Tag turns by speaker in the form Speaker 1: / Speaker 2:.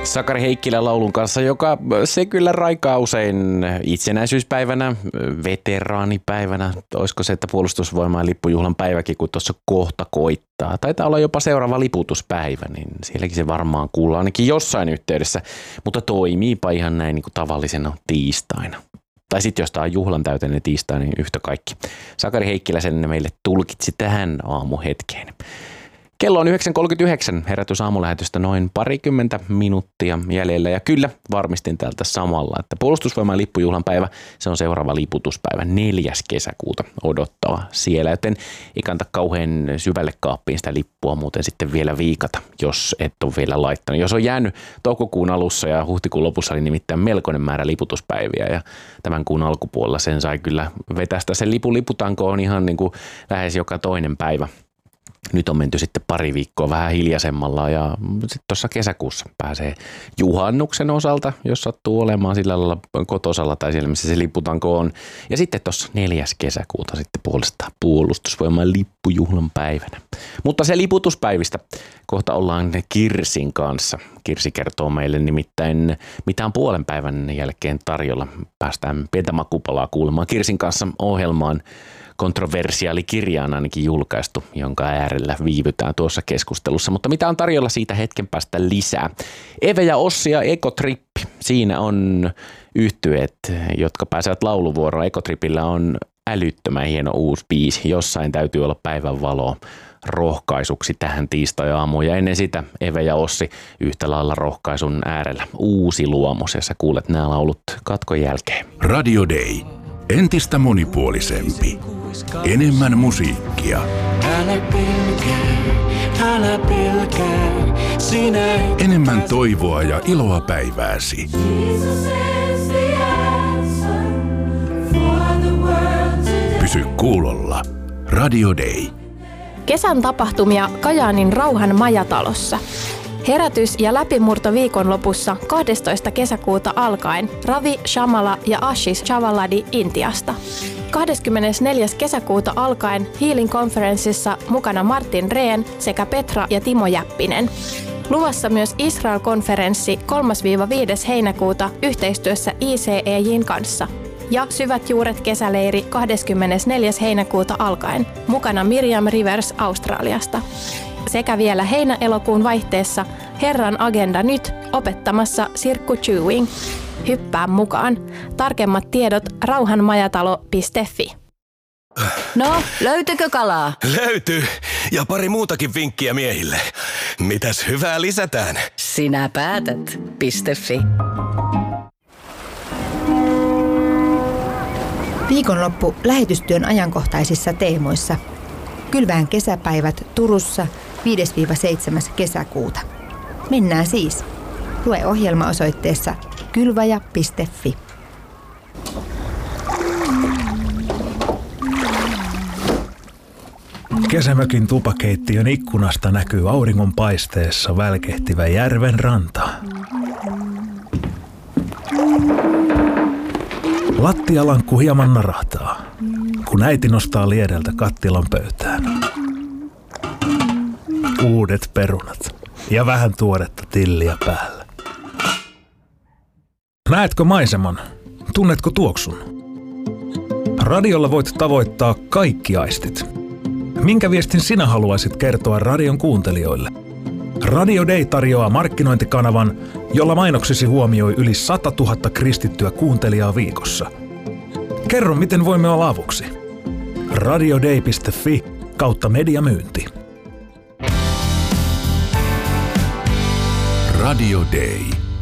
Speaker 1: Sakari Heikkilä laulun kanssa, joka se kyllä raikaa usein itsenäisyyspäivänä, veteraanipäivänä. Olisiko se, että puolustusvoimain lippujuhlan päiväkin, kun tuossa kohta koittaa. Taitaa olla jopa seuraava liputuspäivä, niin sielläkin se varmaan kuullaan ainakin jossain yhteydessä. Mutta toimiipa ihan näin niin kuin tavallisena tiistaina. Tai sitten jos tämä on juhlan täyteinen tiistai, niin yhtä kaikki. Sakari Heikkilä sen meille tulkitsi tähän aamuhetkeen. Kello on 9.39, herätys aamulähetystä noin parikymmentä minuuttia jäljellä. Ja kyllä varmistin täältä samalla, että puolustusvoimain lippujuhlan päivä, se on seuraava liputuspäivä 4. kesäkuuta odottava siellä. Joten ei kannata kauhean syvälle kaappiin sitä lippua muuten sitten vielä viikata, jos et ole vielä laittanut. Jos on jäänyt toukokuun alussa ja huhtikuun lopussa oli nimittäin melkoinen määrä liputuspäiviä ja tämän kuun alkupuolella sen sai kyllä vetästä. Se liputanko on ihan niin kuin lähes joka toinen päivä. Nyt on menty sitten pari viikkoa vähän hiljaisemmalla ja sitten tuossa kesäkuussa pääsee juhannuksen osalta, jos sattuu olemaan sillä lailla kotosalla tai siellä, missä se lipputanko on. Ja sitten tuossa 4. kesäkuuta sitten puolestaan puolustusvoimain lippujuhlan päivänä. Mutta se liputuspäivistä kohta ollaan Kirsin kanssa. Kirsi kertoo meille nimittäin, mitä on puolen päivän jälkeen tarjolla. Päästään pientä makupalaa kuulemaan Kirsin kanssa ohjelmaan. Kontroversiaali kirja on ainakin julkaistu, jonka äärellä viivytään tuossa keskustelussa. Mutta mitä on tarjolla siitä hetken päästä lisää? Eve ja Ossi ja Ekotrippi. Siinä on yhtyeet, jotka pääsevät lauluvuoroon. Ekotripillä on älyttömän hieno uusi biisi. Jossain täytyy olla päivänvaloa rohkaisuksi tähän tiistai-aamuun. Ja ennen sitä Eve ja Ossi yhtä lailla rohkaisun äärellä. Uusi luomus, ja sä kuulet nämä laulut katkon jälkeen.
Speaker 2: Radio Day. Entistä monipuolisempi. Enemmän musiikkia. Älä pelkää, enemmän toivoa ja iloa päivääsi. Pysy kuulolla. Radio Day.
Speaker 3: Kesän tapahtumia Kajaanin Rauhan majatalossa. Herätys- ja läpimurto viikonlopussa 12. kesäkuuta alkaen Ravi Shamala ja Ashish Chavaladi Intiasta. 24. kesäkuuta alkaen Healing Conferenceissa mukana Martin Rehn sekä Petra ja Timo Jäppinen. Luvassa myös Israel-konferenssi 3-5. heinäkuuta yhteistyössä ICEJ:n kanssa. Ja Syvät juuret kesäleiri 24. heinäkuuta alkaen mukana Miriam Rivers Australiasta. Sekä vielä heinä-elokuun vaihteessa Herran agenda nyt opettamassa Sirkku Chewing. Hyppää mukaan. Tarkemmat tiedot rauhanmajatalo.fi.
Speaker 4: No, löytyykö kalaa?
Speaker 5: Löytyy. Ja pari muutakin vinkkiä miehille. Mitäs hyvää lisätään?
Speaker 4: Sinä päätät.fi.
Speaker 6: Viikonloppu lähetystyön ajankohtaisissa teemoissa. Kylvään kesäpäivät Turussa 5-7. kesäkuuta. Mennään siis. Lue ohjelma osoitteessa kylvaja.fi.
Speaker 7: Kesämökin tupakeittiön ikkunasta näkyy auringonpaisteessa välkehtivä järven ranta. Lattialankku hieman narahtaa, kun äiti nostaa liedeltä kattilan pöytään. Uudet perunat ja vähän tuoretta tilliä päällä. Näetkö maiseman? Tunnetko tuoksun? Radiolla voit tavoittaa kaikki aistit. Minkä viestin sinä haluaisit kertoa radion kuuntelijoille? Radio Day tarjoaa markkinointikanavan, jolla mainoksesi huomioi yli 100 000 kristittyä kuuntelijaa viikossa. Kerro, miten voimme olla avuksi. radioday.fi/mediamyynti.
Speaker 2: Radio Day.